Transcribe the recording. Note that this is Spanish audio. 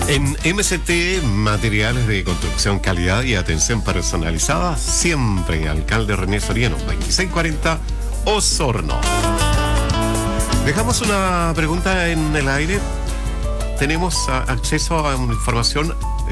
En MCT, materiales de construcción, calidad y atención personalizada, siempre. Alcalde René Soriano, 2640 Osorno. Dejamos una pregunta en el aire. Tenemos acceso a información